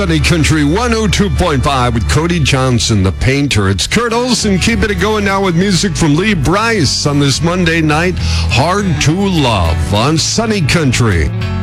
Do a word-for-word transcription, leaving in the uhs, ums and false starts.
Sunny Country one oh two point five with Cody Johnson, the painter. It's Kurt Olson keeping it going now with music from Lee Brice on this Monday night. Hard to Love on Sunny Country.